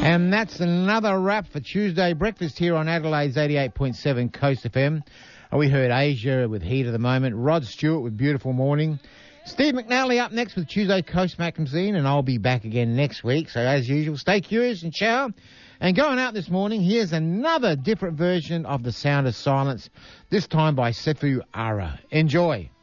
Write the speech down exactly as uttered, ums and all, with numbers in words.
And that's another wrap for Tuesday Breakfast here on Adelaide's eighty-eight point seven Coast F M. We heard Asia with Heat of the Moment, Rod Stewart with Beautiful Morning, Steve McNally up next with Tuesday Coast Magazine, and I'll be back again next week. So as usual, stay curious and ciao. And going out this morning, here's another different version of The Sound of Silence, this time by Sefu Ara. Enjoy.